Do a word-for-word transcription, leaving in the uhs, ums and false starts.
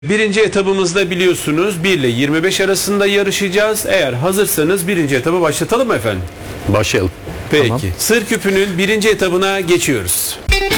Birinci etabımızda biliyorsunuz bir ile yirmi beş arasında yarışacağız. Eğer hazırsanız birinci etabı başlatalım mı efendim? Başlayalım. Peki. Tamam. Sır küpünün birinci etabına geçiyoruz.